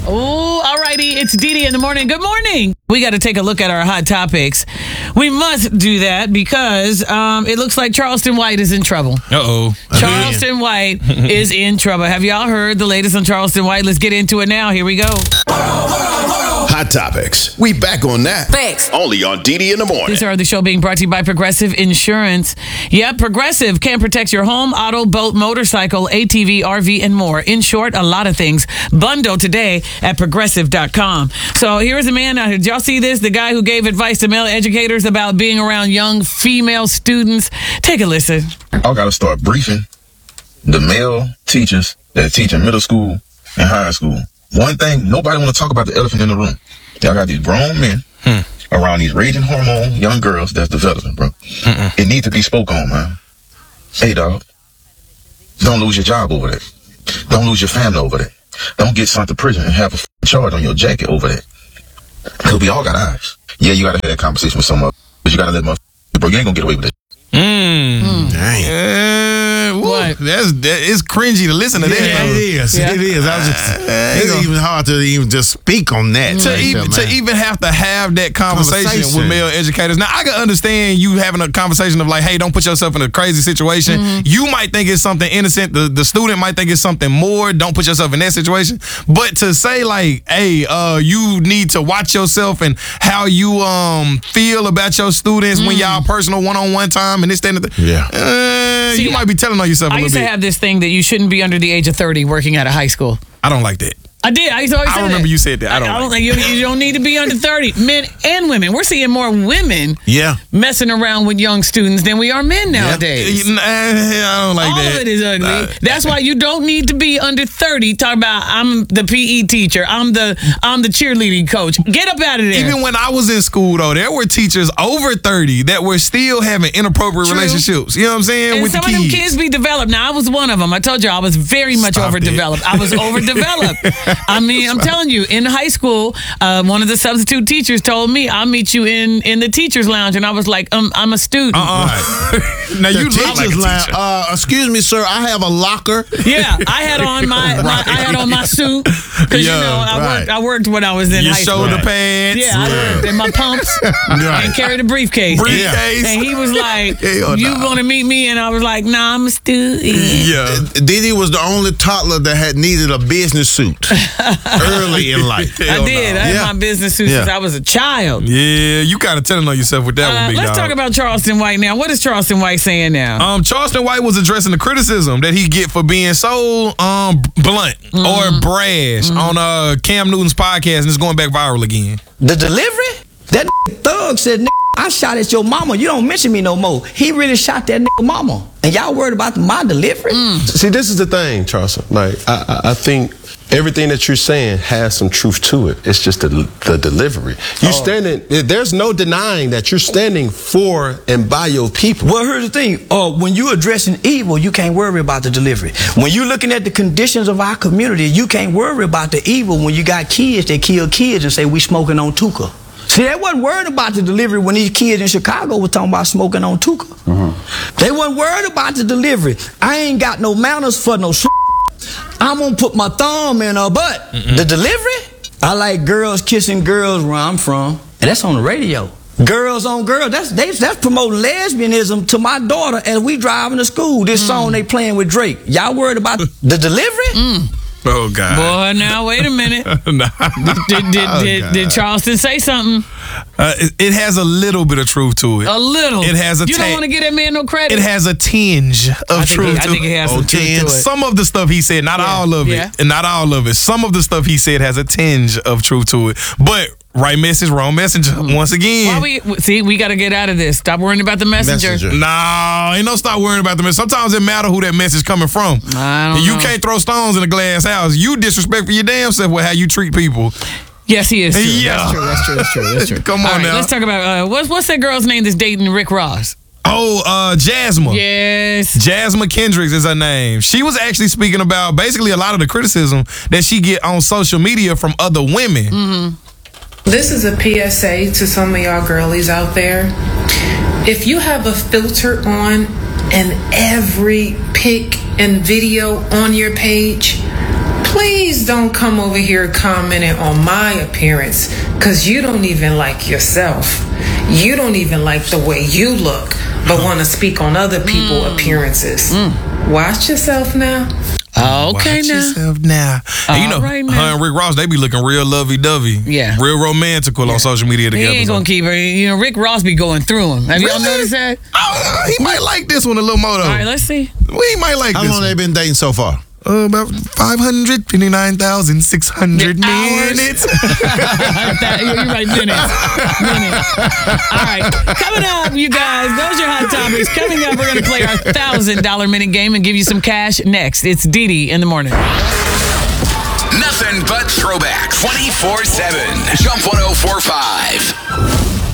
Oh, all righty. It's Dee in the morning. Good morning. We got to take a look at our hot topics. We must do that because it looks like Charleston White is in trouble. Uh-oh. Charleston White is in trouble. Have y'all heard the latest on Charleston White? Let's get into it now. Here we go. Hot topics. We back on that. Thanks. Only on Dee in the morning. These are the show being brought to you by Progressive Insurance. Yep, Progressive can protect your home, auto, boat, motorcycle, ATV, RV, and more. In short, a lot of things. Bundle today at Progressive.com. So here's a man out here. Did y'all see this? The guy who gave advice to male educators about being around young female students. Take a listen. I got to start briefing the male teachers that teach in middle school and high school. One thing, nobody want to talk about the elephant in the room. Y'all got these grown men around these raging hormone young girls that's developing, bro. It needs to be spoke on, man. Hey, dog, don't lose your job over that. Don't lose your family over that. Don't get sent to prison and have a charge on your jacket over that. Because we all got eyes. Yeah, you got to have that conversation with someone, but you got to let bro, you ain't going to get away with it. What? It's cringy to listen to that. It is. Yeah. It is. It's even hard to even just speak on that. To even have to have that conversation with male educators. Now, I can understand you having a conversation of like, hey, don't put yourself in a crazy situation. You might think it's something innocent. The student might think it's something more. Don't put yourself in that situation. But to say like, hey, you need to watch yourself and how you feel about your students when y'all personal one-on-one time and this, that, and that. See, you might be telling on yourself a I little used bit. to have this thing that you shouldn't be under the age of 30 working at a high school. I don't like that. I did. I used to always say I remember that. you said that. I don't like you don't need to be under 30. Men and women. We're seeing more women messing around with young students than we are men nowadays. I don't like All that. of it is ugly. That's why you don't need to be under 30. Talk about I'm the PE teacher. I'm the cheerleading coach. Get up out of there. Even when I was in school, though, there were teachers over 30 that were still having inappropriate relationships. You know what I'm saying? And with some the of them kids. kids be developed. Now, I was one of them. I told you I was very much overdeveloped. I was overdeveloped. I mean, I'm telling you, in high school, one of the substitute teachers told me, I'll meet you in the teacher's lounge. And I was like, I'm a student. Now, you look like a teacher. Excuse me, sir. I have a locker. Yeah, I had on my suit. Because, I worked when I was in Your high school. shoulder pads. Yeah, I worked in my pumps and carried a briefcase. And he was like, you want to meet me? And I was like, nah, I'm a student. Yeah. Didi was the only toddler that had needed a business suit early in life. I did. I had my business suit since I was a child. Yeah, you kind of telling on yourself with that one, big Let's dog. talk about Charleston White now. What is Charleston White saying now? Charleston White was addressing the criticism that he get for being so blunt or brash on Cam Newton's podcast, and it's going back viral again. The delivery? That thug said, I shot at your mama. You don't mention me no more. He really shot that mama. And y'all worried about my delivery? See, this is the thing, Charleston. Like, I think everything that you're saying has some truth to it. It's just the delivery. You standing, there's no denying that you're standing for and by your people. Well, here's the thing. When you're addressing evil, you can't worry about the delivery. When you're looking at the conditions of our community, you can't worry about the evil when you got kids that kill kids and say we smoking on Tuka. See, they wasn't worried about the delivery when these kids in Chicago were talking about smoking on Tuka. They wasn't worried about the delivery. I ain't got no manners for no I'm gonna put my thumb in her butt. The delivery? I like girls kissing girls where I'm from. And that's on the radio. Girls on girls. That's promoting lesbianism to my daughter as we driving to school. This song they playing with Drake. Y'all worried about the delivery? Oh, God. Boy, now, wait a minute. Did Charleston say something? It has a little bit of truth to it. A little. It has a You don't want to give that man no credit? It has a tinge of truth to it. I think it has some truth to it. Some of the stuff he said, not all of it. And not all of it. Some of the stuff he said has a tinge of truth to it. But right message, wrong messenger. Once again. We got to get out of this. Stop worrying about the messenger. Nah, ain't no stop worrying about the message. Sometimes it matter who that message coming from. I don't know. You can't throw stones in a glass house. You disrespect for your damn self with how you treat people. Yes, he is true. Yeah. That's true. Come on now. Let's talk about, what's that girl's name that's dating Rick Ross? Oh, Jasmine. Yes. Jasmine Kendricks is her name. She was actually speaking about basically a lot of the criticism that she get on social media from other women. This is a PSA to some of y'all girlies out there. If you have a filter on in every pic and video on your page, please don't come over here commenting on my appearance, because you don't even like yourself. You don't even like the way you look, but want to speak on other people's appearances. Watch yourself now. Okay, Watch now. yourself now. And you know, right, her and Rick Ross, they be looking real lovey-dovey. Yeah. Real romantical on social media He together. ain't gonna keep her. You know, Rick Ross be going through him. Have y'all noticed that? He might like this one a little more, though. All right, let's see. We might like How this long one. they been dating so far? About 559,600 minutes. You're right, minutes. All right, coming up, you guys, those are hot topics. Coming up, we're going to play our $1,000 minute game and give you some cash next. It's Dee Dee in the morning. Nothing but throwback 24/7. Jump 104.5.